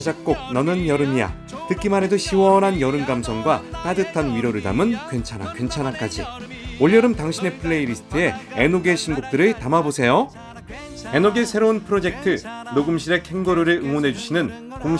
작곡 너는 여름이야. 듣기만 해도 시원한 여름 감성과 따뜻한 위로를 담은 괜찮아 괜찮아까지. 올여름 당신의 플레이리스트에 에녹의 신곡들을 담아보세요. 에녹의 새로운 프로젝트 녹음실의 캥거루를 응원해주시는 공식